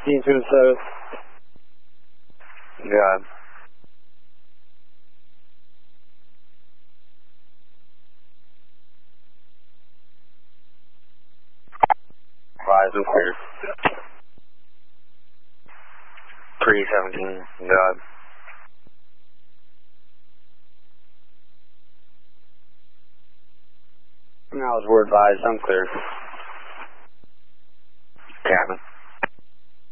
15 to the south. God. Rise and clear. 317, God. Now we're advised, I'm clear.